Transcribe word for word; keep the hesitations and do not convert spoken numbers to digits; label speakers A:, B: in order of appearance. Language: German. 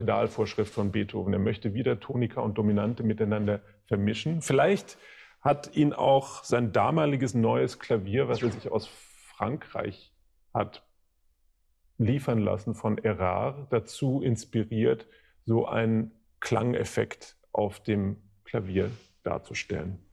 A: Pedalvorschrift von Beethoven. Er möchte wieder Tonika und Dominante miteinander vermischen. Vielleicht hat ihn auch sein damaliges neues Klavier, was er sich aus Frankreich hat liefern lassen von Erard, dazu inspiriert, so einen Klangeffekt auf dem Klavier darzustellen.